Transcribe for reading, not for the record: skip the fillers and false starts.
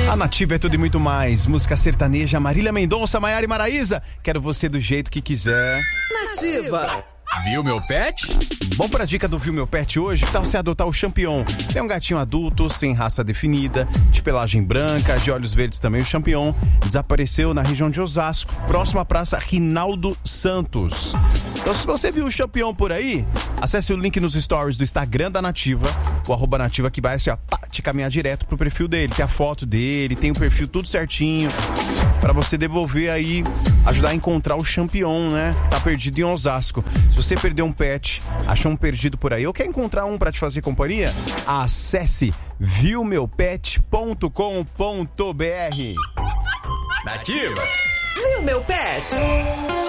A Nativa é tudo e muito mais. Música sertaneja, Marília Mendonça, Maiara e Maraísa. Quero você do jeito que quiser. Nativa. Viu meu pet? Vamos para a dica do Viu Meu Pet hoje. Que tal você adotar o Champignon? É um gatinho adulto, sem raça definida, de pelagem branca, de olhos verdes também. O Champignon desapareceu na região de Osasco, próximo à Praça Rinaldo Santos. Então, se você viu o Champignon por aí, acesse o link nos stories do Instagram da Nativa, o @Nativa, que vai assim, ó, te caminhar direto pro perfil dele. Tem a foto dele, tem o perfil tudo certinho, para você devolver aí, ajudar a encontrar o Champignon, né? Tá perdido em Osasco. Se você perdeu um pet, achou um perdido por aí, ou quer encontrar um para te fazer companhia, acesse viumeupet.com.br. Nativa. Viu meu pet?